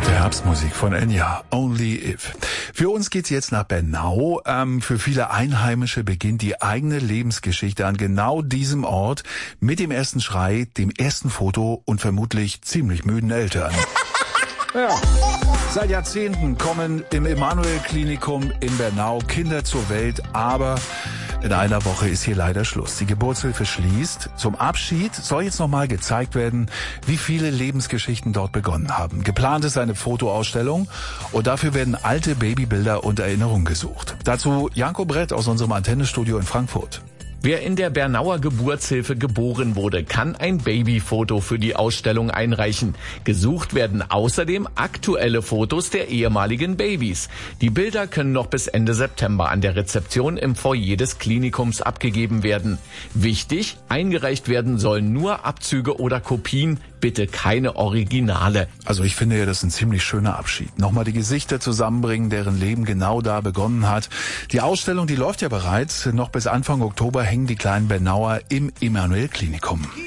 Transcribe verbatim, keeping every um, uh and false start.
Gute Herbstmusik von Enya, Only If. Für uns geht's jetzt nach Bernau. Ähm, für viele Einheimische beginnt die eigene Lebensgeschichte an genau diesem Ort mit dem ersten Schrei, dem ersten Foto und vermutlich ziemlich müden Eltern. Ja. Seit Jahrzehnten kommen im Emanuel-Klinikum in Bernau Kinder zur Welt, aber in einer Woche ist hier leider Schluss. Die Geburtshilfe schließt. Zum Abschied soll jetzt nochmal gezeigt werden, wie viele Lebensgeschichten dort begonnen haben. Geplant ist eine Fotoausstellung und dafür werden alte Babybilder und Erinnerungen gesucht. Dazu Janko Brett aus unserem Antennestudio in Frankfurt. Wer in der Bernauer Geburtshilfe geboren wurde, kann ein Babyfoto für die Ausstellung einreichen. Gesucht werden außerdem aktuelle Fotos der ehemaligen Babys. Die Bilder können noch bis Ende September an der Rezeption im Foyer des Klinikums abgegeben werden. Wichtig, eingereicht werden sollen nur Abzüge oder Kopien, bitte keine Originale. Also ich finde ja, das ist ein ziemlich schöner Abschied. Nochmal die Gesichter zusammenbringen, deren Leben genau da begonnen hat. Die Ausstellung, die läuft ja bereits. Noch bis Anfang Oktober hängen die kleinen Bernauer im Emanuel-Klinikum.